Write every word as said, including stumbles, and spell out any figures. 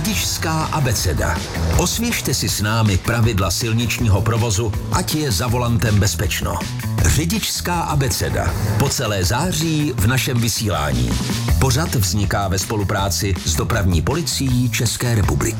Řidičská abeceda. Osvěžte si s námi pravidla silničního provozu, ať je za volantem bezpečno. Řidičská abeceda. Po celé září v našem vysílání. Pořad vzniká ve spolupráci s Dopravní policií České republiky.